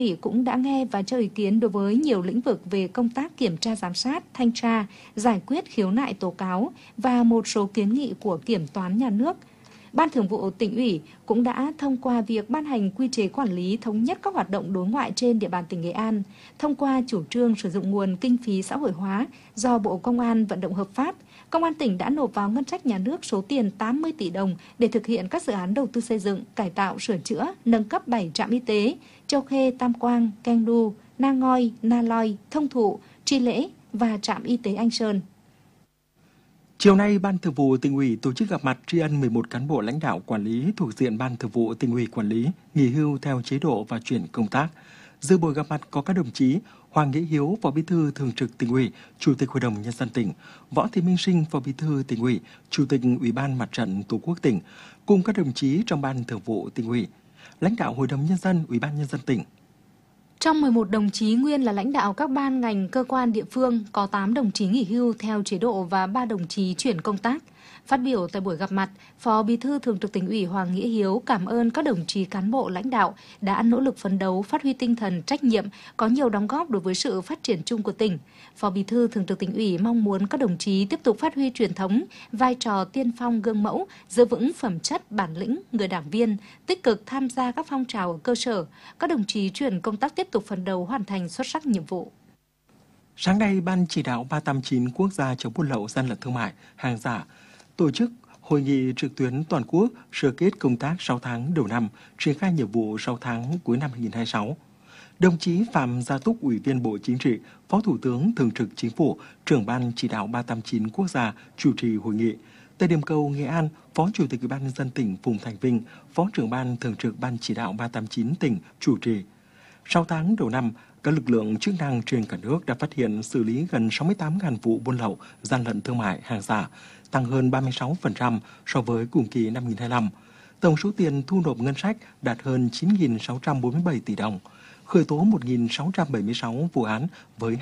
Ủy cũng đã nghe và cho ý kiến đối với nhiều lĩnh vực về công tác kiểm tra giám sát, thanh tra, giải quyết khiếu nại tố cáo và một số kiến nghị của Kiểm toán Nhà nước. Ban Thường vụ Tỉnh ủy cũng đã thông qua việc ban hành quy chế quản lý thống nhất các hoạt động đối ngoại trên địa bàn tỉnh Nghệ An, thông qua chủ trương sử dụng nguồn kinh phí xã hội hóa do Bộ Công an vận động hợp pháp. Công an tỉnh đã nộp vào ngân sách nhà nước số tiền 80 tỷ đồng để thực hiện các dự án đầu tư xây dựng, cải tạo, sửa chữa, nâng cấp 7 trạm y tế, Châu Khê, Tam Quang, Keng Du, Na Ngoi, Na Loi, Thông Thụ, Tri Lễ và trạm y tế Anh Sơn. Chiều nay, Ban Thường vụ Tỉnh ủy tổ chức gặp mặt tri ân 11 cán bộ lãnh đạo quản lý thuộc diện Ban Thường vụ Tỉnh ủy quản lý, nghỉ hưu theo chế độ và chuyển công tác. Dự buổi gặp mặt có các đồng chí Hoàng Nghĩa Hiếu, Phó Bí thư Thường trực Tỉnh ủy, Chủ tịch Hội đồng Nhân dân tỉnh, Võ Thị Minh Sinh, Phó Bí thư Tỉnh ủy, Chủ tịch Ủy ban Mặt trận Tổ quốc tỉnh, cùng các đồng chí trong Ban Thường vụ Tỉnh ủy, lãnh đạo Hội đồng Nhân dân, Ủy ban Nhân dân tỉnh. Trong 11 đồng chí nguyên là lãnh đạo các ban ngành cơ quan địa phương, có 8 đồng chí nghỉ hưu theo chế độ và 3 đồng chí chuyển công tác. Phát biểu tại buổi gặp mặt, Phó Bí thư Thường trực Tỉnh ủy Hoàng Nghĩa Hiếu cảm ơn các đồng chí cán bộ lãnh đạo đã nỗ lực phấn đấu, phát huy tinh thần trách nhiệm, có nhiều đóng góp đối với sự phát triển chung của tỉnh. Phó Bí thư Thường trực Tỉnh ủy mong muốn các đồng chí tiếp tục phát huy truyền thống, vai trò tiên phong gương mẫu, giữ vững phẩm chất, bản lĩnh người đảng viên, tích cực tham gia các phong trào ở cơ sở. Các đồng chí chuyển công tác tiếp tục phấn đấu hoàn thành xuất sắc nhiệm vụ. Sáng nay, Ban chỉ đạo 389 quốc gia chống buôn lậu, gian lận thương mại, hàng giả tổ chức hội nghị trực tuyến toàn quốc sơ kết công tác 6 tháng đầu năm, triển khai nhiệm vụ 6 tháng cuối năm 2026. Đồng chí Phạm Gia Túc, Ủy viên Bộ Chính trị, Phó Thủ tướng Thường trực Chính phủ, trưởng Ban chỉ đạo 389 quốc gia chủ trì hội nghị. Tại điểm cầu Nghệ An, Phó Chủ tịch Ủy ban Nhân dân tỉnh Phùng Thành Vinh, Phó trưởng Ban Thường trực Ban chỉ đạo 389 tỉnh chủ trì. 6 tháng đầu năm, các lực lượng chức năng trên cả nước đã phát hiện xử lý gần 68.000 vụ buôn lậu, gian lận thương mại, hàng giả, tăng hơn 36% so với cùng kỳ năm 2025. Tổng số tiền thu nộp ngân sách đạt hơn 9.647 tỷ đồng, khởi tố 1.676 vụ án với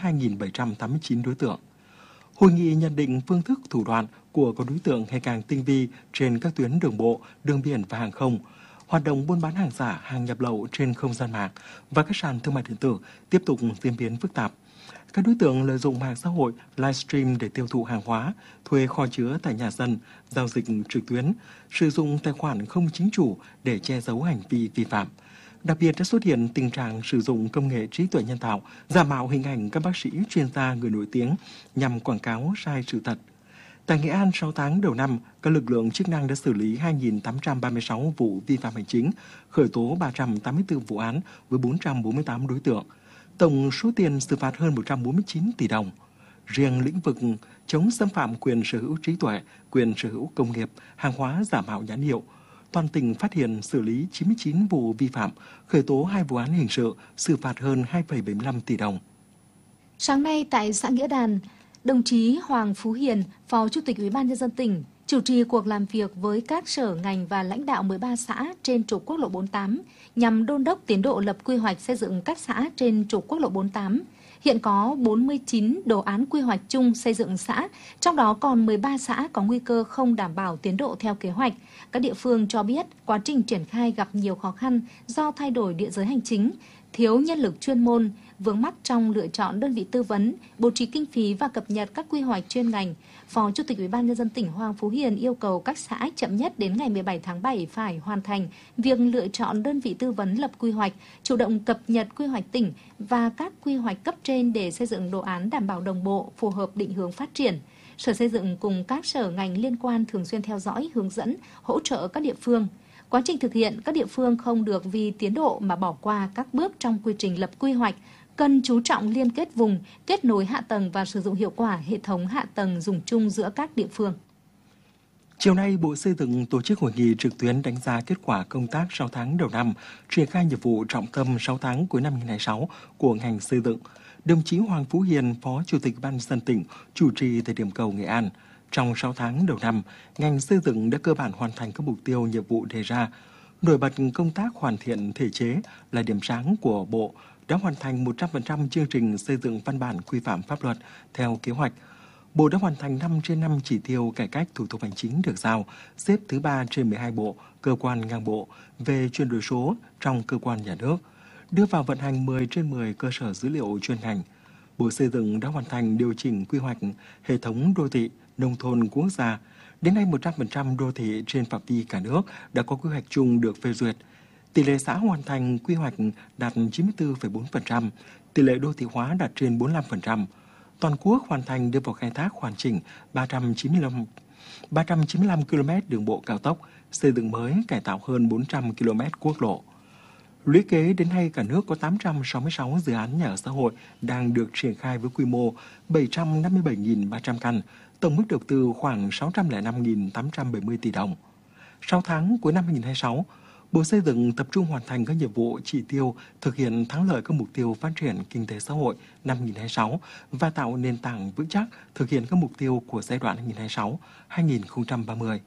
2.789 đối tượng. Hội nghị nhận định phương thức thủ đoạn của các đối tượng ngày càng tinh vi trên các tuyến đường bộ, đường biển và hàng không, hoạt động buôn bán hàng giả, hàng nhập lậu trên không gian mạng và các sàn thương mại điện tử tiếp tục diễn biến phức tạp. Các đối tượng lợi dụng mạng xã hội, livestream để tiêu thụ hàng hóa, thuê kho chứa tại nhà dân, giao dịch trực tuyến, sử dụng tài khoản không chính chủ để che giấu hành vi vi phạm. Đặc biệt đã xuất hiện tình trạng sử dụng công nghệ trí tuệ nhân tạo, giả mạo hình ảnh các bác sĩ, chuyên gia, người nổi tiếng nhằm quảng cáo sai sự thật. Tại Nghệ An, 6 tháng đầu năm, các lực lượng chức năng đã xử lý 2.836 vụ vi phạm hành chính, khởi tố 384 vụ án với 448 đối tượng. Tổng số tiền xử phạt hơn 149 tỷ đồng. Riêng lĩnh vực chống xâm phạm quyền sở hữu trí tuệ, quyền sở hữu công nghiệp, hàng hóa giả mạo nhãn hiệu, toàn tỉnh phát hiện xử lý 99 vụ vi phạm, khởi tố 2 vụ án hình sự, xử phạt hơn 2,75 tỷ đồng. Sáng nay tại xã Nghĩa Đàn, đồng chí Hoàng Phú Hiền, Phó Chủ tịch Ủy ban Nhân dân tỉnh, chủ trì cuộc làm việc với các sở ngành và lãnh đạo 13 xã trên trục quốc lộ 48 nhằm đôn đốc tiến độ lập quy hoạch xây dựng các xã trên trục quốc lộ 48. Hiện có 49 đồ án quy hoạch chung xây dựng xã, trong đó còn 13 xã có nguy cơ không đảm bảo tiến độ theo kế hoạch. Các địa phương cho biết quá trình triển khai gặp nhiều khó khăn do thay đổi địa giới hành chính, thiếu nhân lực chuyên môn, vướng mắc trong lựa chọn đơn vị tư vấn, bố trí kinh phí và cập nhật các quy hoạch chuyên ngành. Phó Chủ tịch Ủy ban Nhân dân tỉnh Hoàng Phú Hiền yêu cầu các xã chậm nhất đến ngày 17 tháng 7 phải hoàn thành việc lựa chọn đơn vị tư vấn lập quy hoạch, chủ động cập nhật quy hoạch tỉnh và các quy hoạch cấp trên để xây dựng đồ án đảm bảo đồng bộ, phù hợp định hướng phát triển. Sở Xây dựng cùng các sở ngành liên quan thường xuyên theo dõi, hướng dẫn, hỗ trợ các địa phương. Quá trình thực hiện, các địa phương không được vì tiến độ mà bỏ qua các bước trong quy trình lập quy hoạch, cần chú trọng liên kết vùng, kết nối hạ tầng và sử dụng hiệu quả hệ thống hạ tầng dùng chung giữa các địa phương. Chiều nay, Bộ Xây dựng tổ chức hội nghị trực tuyến đánh giá kết quả công tác 6 tháng đầu năm, triển khai nhiệm vụ trọng tâm 6 tháng cuối năm 2026 của ngành xây dựng. Đồng chí Hoàng Phú Hiền, Phó Chủ tịch Ủy ban Nhân dân tỉnh, chủ trì tại điểm cầu Nghệ An. Trong 6 tháng đầu năm, ngành xây dựng đã cơ bản hoàn thành các mục tiêu nhiệm vụ đề ra. Nổi bật công tác hoàn thiện thể chế là điểm sáng của Bộ, đã hoàn thành 100% chương trình xây dựng văn bản quy phạm pháp luật theo kế hoạch. Bộ đã hoàn thành 5 trên 5 chỉ tiêu cải cách thủ tục hành chính được giao, xếp thứ 3 trên 12 bộ, cơ quan ngang bộ về chuyển đổi số trong cơ quan nhà nước. đưa vào vận hành 10 trên 10 cơ sở dữ liệu chuyên ngành. Bộ Xây dựng đã hoàn thành điều chỉnh quy hoạch hệ thống đô thị, nông thôn quốc gia. Đến nay, 100% đô thị trên phạm vi cả nước đã có quy hoạch chung được phê duyệt. Tỷ lệ xã hoàn thành quy hoạch đạt 94,4%, tỷ lệ đô thị hóa đạt trên 45%. Toàn quốc hoàn thành đưa vào khai thác hoàn chỉnh 395 km đường bộ cao tốc, xây dựng mới cải tạo hơn 400 km quốc lộ. Lũy kế đến nay cả nước có 866 dự án nhà ở xã hội đang được triển khai với quy mô 757.300 căn, tổng mức đầu tư khoảng 605.870 tỷ đồng. 6 tháng cuối năm 2026, Bộ Xây dựng tập trung hoàn thành các nhiệm vụ chỉ tiêu thực hiện thắng lợi các mục tiêu phát triển kinh tế xã hội năm 2026 và tạo nền tảng vững chắc thực hiện các mục tiêu của giai đoạn 2026-2030.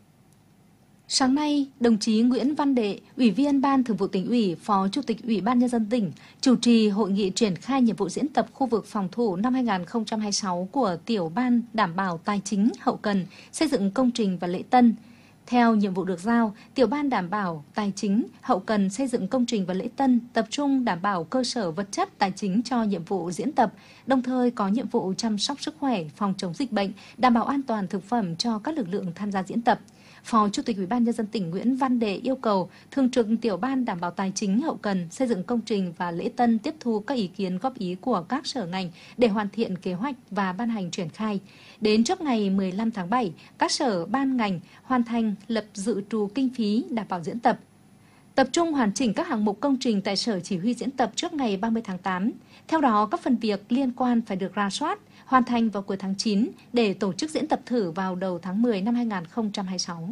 Sáng nay, đồng chí Nguyễn Văn Đệ, Ủy viên Ban Thường vụ Tỉnh ủy, Phó Chủ tịch Ủy ban Nhân dân tỉnh, chủ trì hội nghị triển khai nhiệm vụ diễn tập khu vực phòng thủ năm 2026 của Tiểu ban đảm bảo tài chính, hậu cần, xây dựng công trình và lễ tân. Theo nhiệm vụ được giao, Tiểu ban đảm bảo tài chính, hậu cần, xây dựng công trình và lễ tân tập trung đảm bảo cơ sở vật chất tài chính cho nhiệm vụ diễn tập, đồng thời có nhiệm vụ chăm sóc sức khỏe, phòng chống dịch bệnh, đảm bảo an toàn thực phẩm cho các lực lượng tham gia diễn tập. Phó Chủ tịch Ủy ban Nhân dân tỉnh Nguyễn Văn Đệ yêu cầu Thường trực Tiểu ban đảm bảo tài chính, hậu cần, xây dựng công trình và lễ tân tiếp thu các ý kiến góp ý của các sở ngành để hoàn thiện kế hoạch và ban hành triển khai. Đến trước ngày 15 tháng 7, các sở ban ngành hoàn thành lập dự trù kinh phí đảm bảo diễn tập. Tập trung hoàn chỉnh các hạng mục công trình tại sở chỉ huy diễn tập trước ngày 30 tháng 8. Theo đó, các phần việc liên quan phải được rà soát, hoàn thành vào cuối tháng 9 để tổ chức diễn tập thử vào đầu tháng 10 năm 2026.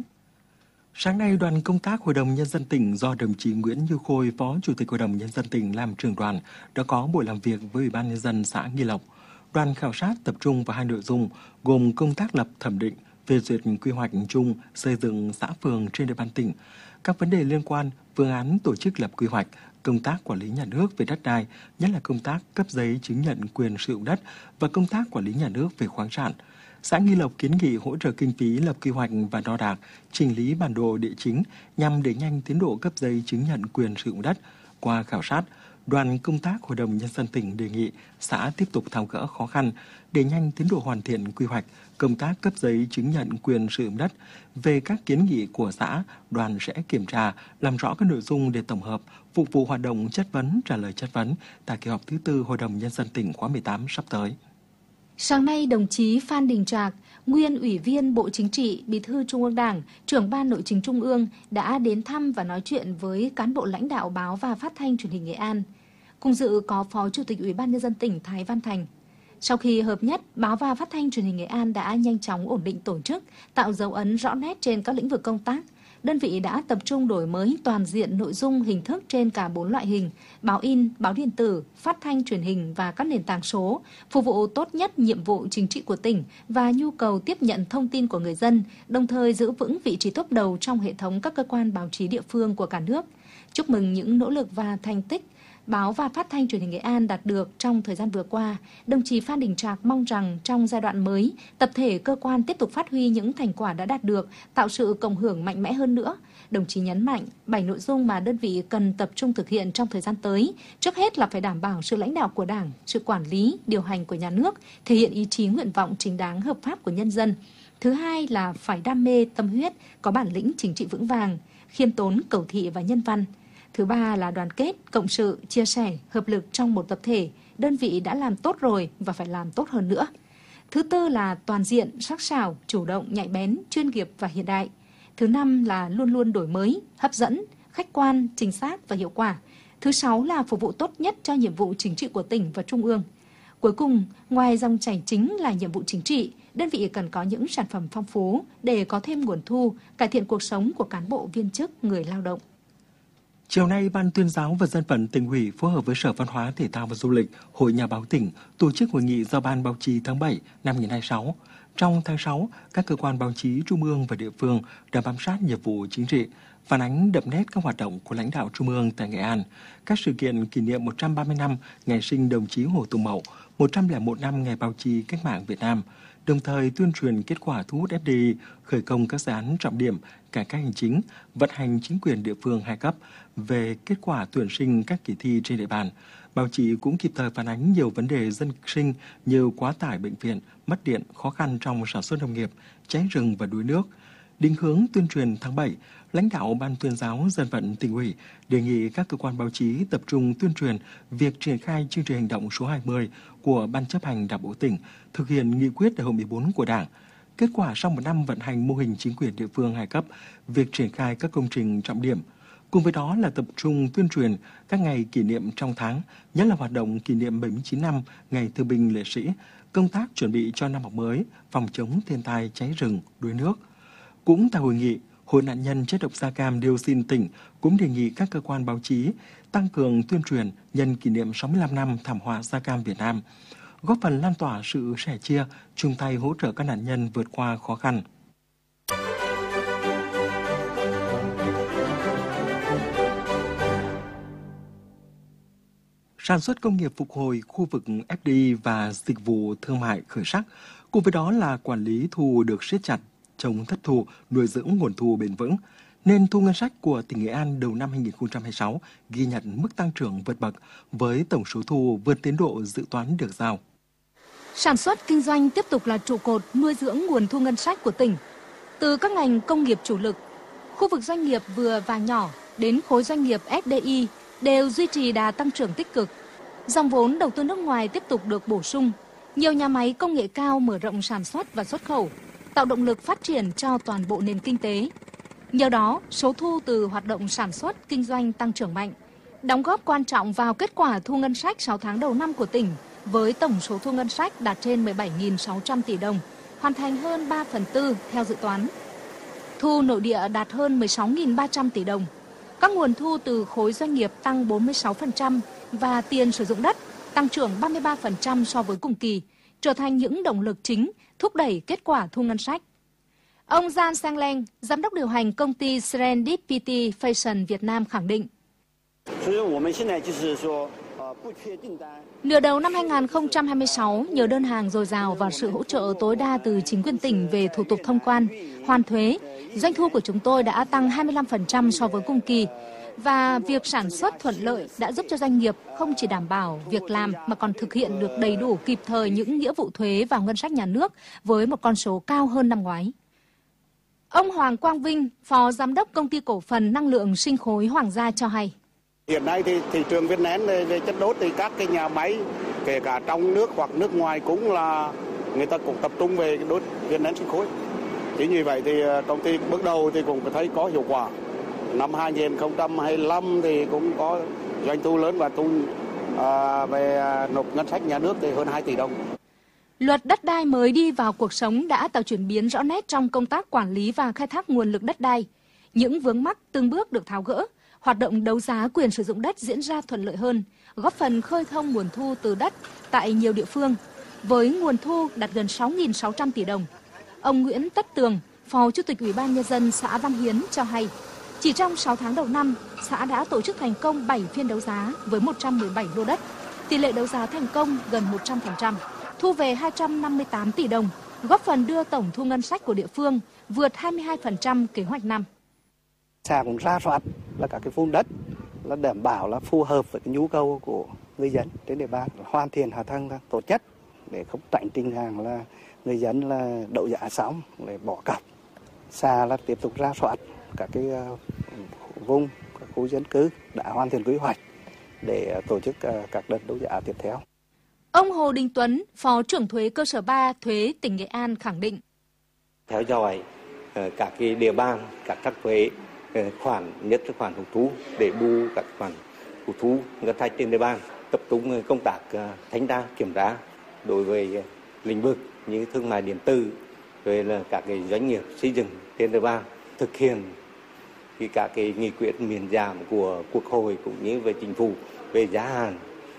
Sáng nay, đoàn công tác Hội đồng Nhân dân tỉnh do đồng chí Nguyễn Như Khôi, Phó Chủ tịch Hội đồng Nhân dân tỉnh làm trưởng đoàn, đã có buổi làm việc với Ủy ban Nhân dân xã Nghi Lộc. Đoàn khảo sát tập trung vào hai nội dung gồm công tác lập thẩm định, phê duyệt quy hoạch chung xây dựng xã phường trên địa bàn tỉnh, các vấn đề liên quan phương án tổ chức lập quy hoạch, công tác quản lý nhà nước về đất đai, nhất là công tác cấp giấy chứng nhận quyền sử dụng đất và công tác quản lý nhà nước về khoáng sản. Xã Nghi Lộc kiến nghị hỗ trợ kinh phí lập quy hoạch và đo đạc, chỉnh lý bản đồ địa chính nhằm đẩy nhanh tiến độ cấp giấy chứng nhận quyền sử dụng đất. Qua khảo sát, đoàn công tác Hội đồng Nhân dân tỉnh đề nghị xã tiếp tục tháo gỡ khó khăn, đẩy nhanh tiến độ hoàn thiện quy hoạch, công tác cấp giấy chứng nhận quyền sử dụng đất. Về các kiến nghị của xã, đoàn sẽ kiểm tra, làm rõ các nội dung để tổng hợp, phục vụ hoạt động chất vấn, trả lời chất vấn tại kỳ họp thứ 4 Hội đồng Nhân dân tỉnh khóa 18 sắp tới. Sáng nay, đồng chí Phan Đình Trạc, nguyên Ủy viên Bộ Chính trị, Bí thư Trung ương Đảng, trưởng Ban Nội chính Trung ương đã đến thăm và nói chuyện với cán bộ lãnh đạo báo và phát thanh truyền hình Nghệ An. Cùng dự có Phó Chủ tịch Ủy ban Nhân dân tỉnh Thái Văn Thành. Sau khi hợp nhất, báo và phát thanh truyền hình Nghệ An đã nhanh chóng ổn định tổ chức, tạo dấu ấn rõ nét trên các lĩnh vực công tác. Đơn vị đã tập trung đổi mới toàn diện nội dung hình thức trên cả 4 loại hình: báo in, báo điện tử, phát thanh truyền hình và các nền tảng số, phục vụ tốt nhất nhiệm vụ chính trị của tỉnh và nhu cầu tiếp nhận thông tin của người dân, đồng thời giữ vững vị trí top đầu trong hệ thống các cơ quan báo chí địa phương của cả nước. Chúc mừng những nỗ lực và thành tích báo và phát thanh truyền hình Nghệ An đạt được trong thời gian vừa qua. Đồng chí Phan Đình Trạc mong rằng trong giai đoạn mới, tập thể cơ quan tiếp tục phát huy những thành quả đã đạt được, tạo sự cộng hưởng mạnh mẽ hơn nữa. Đồng chí nhấn mạnh 7 nội dung mà đơn vị cần tập trung thực hiện trong thời gian tới. Trước hết là phải đảm bảo sự lãnh đạo của Đảng, sự quản lý, điều hành của nhà nước, thể hiện ý chí nguyện vọng chính đáng hợp pháp của nhân dân. Thứ hai là phải đam mê, tâm huyết, có bản lĩnh chính trị vững vàng, khiêm tốn, cầu thị và nhân văn. Thứ ba là đoàn kết, cộng sự, chia sẻ, hợp lực trong một tập thể. Đơn vị đã làm tốt rồi và phải làm tốt hơn nữa. Thứ tư là toàn diện, sắc sảo, chủ động, nhạy bén, chuyên nghiệp và hiện đại. Thứ năm là luôn luôn đổi mới, hấp dẫn, khách quan, chính xác và hiệu quả. Thứ sáu là phục vụ tốt nhất cho nhiệm vụ chính trị của tỉnh và trung ương. Cuối cùng, ngoài dòng chảy chính là nhiệm vụ chính trị, đơn vị cần có những sản phẩm phong phú để có thêm nguồn thu, cải thiện cuộc sống của cán bộ viên chức, người lao động. Chiều nay, Ban Tuyên giáo và Dân vận Tỉnh ủy phối hợp với Sở Văn hóa, Thể thao và Du lịch, Hội Nhà báo tỉnh tổ chức hội nghị giao ban báo chí tháng 7 năm 2026. Trong tháng 6, các cơ quan báo chí trung ương và địa phương đã bám sát nhiệm vụ chính trị, phản ánh đậm nét các hoạt động của lãnh đạo trung ương tại Nghệ An, các sự kiện kỷ niệm 130 năm ngày sinh đồng chí Hồ Tùng Mậu, 101 năm ngày báo chí cách mạng Việt Nam, đồng thời tuyên truyền kết quả thu hút FDI, khởi công các dự án trọng điểm, cải cách hành chính, vận hành chính quyền địa phương hai cấp về kết quả tuyển sinh các kỳ thi trên địa bàn. Báo chí cũng kịp thời phản ánh nhiều vấn đề dân sinh như quá tải bệnh viện, mất điện, khó khăn trong sản xuất nông nghiệp, cháy rừng và đuối nước. Định hướng tuyên truyền tháng 7, lãnh đạo Ban tuyên giáo Dân vận Tỉnh ủy đề nghị các cơ quan báo chí tập trung tuyên truyền việc triển khai chương trình hành động số 20 của Ban chấp hành Đảng bộ tỉnh, thực hiện nghị quyết đại hội 14 của Đảng. Kết quả sau một năm vận hành mô hình chính quyền địa phương hai cấp, việc triển khai các công trình trọng điểm. Cùng với đó là tập trung tuyên truyền các ngày kỷ niệm trong tháng, nhất là hoạt động kỷ niệm 79 năm Ngày Thương binh Liệt sĩ, công tác chuẩn bị cho năm học mới, phòng chống thiên tai cháy rừng, đuối nước. Cũng tại hội nghị, Hội nạn nhân chất độc da cam dioxin tỉnh cũng đề nghị các cơ quan báo chí tăng cường tuyên truyền nhân kỷ niệm 65 năm thảm họa da cam Việt Nam, góp phần lan tỏa sự sẻ chia, chung tay hỗ trợ các nạn nhân vượt qua khó khăn. Sản xuất công nghiệp phục hồi, khu vực FDI và dịch vụ thương mại khởi sắc, cùng với đó là quản lý thu được siết chặt, chống thất thu, nuôi dưỡng nguồn thu bền vững, nên thu ngân sách của tỉnh Nghệ An đầu năm 2026 ghi nhận mức tăng trưởng vượt bậc với tổng số thu vượt tiến độ dự toán được giao. Sản xuất kinh doanh tiếp tục là trụ cột nuôi dưỡng nguồn thu ngân sách của tỉnh. Từ các ngành công nghiệp chủ lực, khu vực doanh nghiệp vừa và nhỏ đến khối doanh nghiệp FDI đều duy trì đà tăng trưởng tích cực. Dòng vốn đầu tư nước ngoài tiếp tục được bổ sung. Nhiều nhà máy công nghệ cao mở rộng sản xuất và xuất khẩu, tạo động lực phát triển cho toàn bộ nền kinh tế. Nhờ đó, số thu từ hoạt động sản xuất, kinh doanh tăng trưởng mạnh, đóng góp quan trọng vào kết quả thu ngân sách 6 tháng đầu năm của tỉnh, với tổng số thu ngân sách đạt trên 17.600 tỷ đồng, hoàn thành hơn 3/4 theo dự toán. Thu nội địa đạt hơn 16.300 tỷ đồng. Các nguồn thu từ khối doanh nghiệp tăng 46% và tiền sử dụng đất tăng trưởng 33% so với cùng kỳ, trở thành những động lực chính thúc đẩy kết quả thu ngân sách. Ông Jan Sang-leng, giám đốc điều hành công ty Serendipity Fashion Việt Nam khẳng định. Nửa đầu năm 2026, nhờ đơn hàng dồi dào và sự hỗ trợ tối đa từ chính quyền tỉnh về thủ tục thông quan, hoàn thuế, doanh thu của chúng tôi đã tăng 25% so với cùng kỳ. Và việc sản xuất thuận lợi đã giúp cho doanh nghiệp không chỉ đảm bảo việc làm mà còn thực hiện được đầy đủ kịp thời những nghĩa vụ thuế vào ngân sách nhà nước với một con số cao hơn năm ngoái. Ông Hoàng Quang Vinh, Phó Giám đốc Công ty Cổ phần Năng lượng Sinh khối Hoàng gia cho hay. Hiện nay thì thị trường viên nén về chất đốt thì các cái nhà máy kể cả trong nước hoặc nước ngoài cũng là người ta cũng tập trung về đốt viên nén sinh khối. Chính vì vậy thì công ty bước đầu thì cũng thấy có hiệu quả. Năm 2025 thì cũng có doanh thu lớn và thu về nộp ngân sách nhà nước thì hơn 2 tỷ đồng. Luật đất đai mới đi vào cuộc sống đã tạo chuyển biến rõ nét trong công tác quản lý và khai thác nguồn lực đất đai. Những vướng mắc từng bước được tháo gỡ, hoạt động đấu giá quyền sử dụng đất diễn ra thuận lợi hơn, góp phần khơi thông nguồn thu từ đất tại nhiều địa phương, với nguồn thu đạt gần 6.600 tỷ đồng. Ông Nguyễn Tất Tường, Phó Chủ tịch Ủy ban Nhân dân xã Văn Hiến cho hay, chỉ trong 6 tháng đầu năm, xã đã tổ chức thành công 7 phiên đấu giá với 117 lô đất, tỷ lệ đấu giá thành công gần 100%, thu về 258 tỷ đồng, góp phần đưa tổng thu ngân sách của địa phương vượt 22% kế hoạch năm. Xã cũng ra soát là các cái vùng đất là đảm bảo là phù hợp với cái nhu cầu của người dân trên địa bàn, hoàn thiện hạ tầng tốt nhất để không tránh tình trạng là người dân là đấu giá xong để bỏ cọc. Xã là tiếp tục ra soát các cái vùng, các khu dân cư đã hoàn thiện quy hoạch để tổ chức các đợt đấu giá tiếp theo. Ông Hồ Đình Tuấn, Phó trưởng thuế cơ sở 3 thuế tỉnh Nghệ An khẳng định. Theo dõi các cái địa bàn, các trắc thuế khoản, nhất là khoản hụt thu để bù các khoản hụt thu ngân sách trên địa bàn, tập trung công tác thanh tra kiểm tra đối với lĩnh vực như thương mại điện tử, rồi là các cái doanh nghiệp xây dựng trên địa bàn, thực hiện các cái nghị quyết miễn giảm của Quốc hội cũng như về chính phủ về giá hàng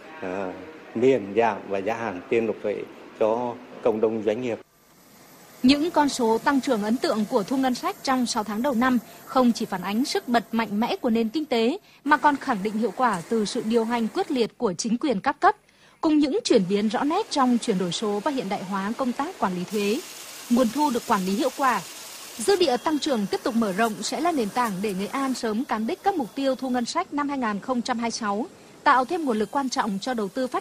miễn giảm và giá hàng tiền nộp thuế cho cộng đồng doanh nghiệp. Những con số tăng trưởng ấn tượng của thu ngân sách trong 6 tháng đầu năm không chỉ phản ánh sức bật mạnh mẽ của nền kinh tế mà còn khẳng định hiệu quả từ sự điều hành quyết liệt của chính quyền các cấp, Cùng những chuyển biến rõ nét trong chuyển đổi số và hiện đại hóa công tác quản lý thuế, nguồn thu được quản lý hiệu quả, dư địa tăng trưởng tiếp tục mở rộng sẽ là nền tảng để Nghệ An sớm cán đích các mục tiêu thu ngân sách năm 2026, tạo thêm nguồn lực quan trọng cho đầu tư phát